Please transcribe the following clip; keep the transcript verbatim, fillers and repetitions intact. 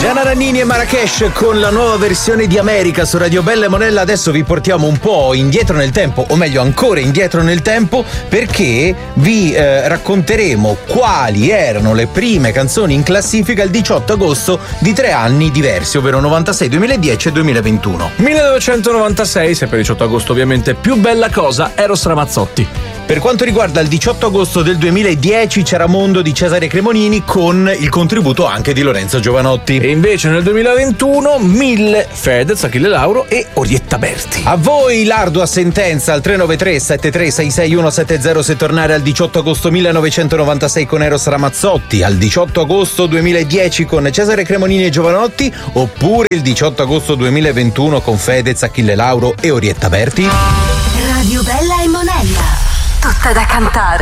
Gianna Nannini e Marrakesh con la nuova versione di America su Radio Bella e Monella. Adesso vi portiamo un po' indietro nel tempo, o meglio ancora indietro nel tempo, perché vi eh, racconteremo quali erano le prime canzoni in classifica il diciotto agosto di tre anni diversi, ovvero novantasei, duemiladieci e duemilaventuno. millenovecentonovantasei, sempre diciotto agosto ovviamente, Più bella cosa, Eros Ramazzotti. Per quanto riguarda il diciotto agosto del duemiladieci c'era Mondo di Cesare Cremonini con il contributo anche di Lorenzo Giovanotti. E invece nel duemilaventuno Mille, Fedez, Achille Lauro e Orietta Berti. A voi l'ardua sentenza al tre nove tre sette tre sei sei uno sette zero se tornare al diciotto agosto millenovecentonovantasei con Eros Ramazzotti, al diciotto agosto duemiladieci con Cesare Cremonini e Giovanotti, oppure il diciotto agosto duemilaventuno con Fedez, Achille Lauro e Orietta Berti. Radio Bella e Monella, tutta da cantare.